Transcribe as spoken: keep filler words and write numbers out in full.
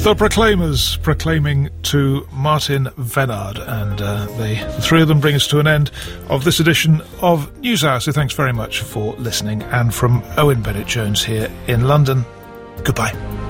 The Proclaimers, proclaiming to Martin Vennard, and uh, they, the three of them bring us to an end of this edition of News Hour. So thanks very much for listening, and from Owen Bennett-Jones here in London, goodbye.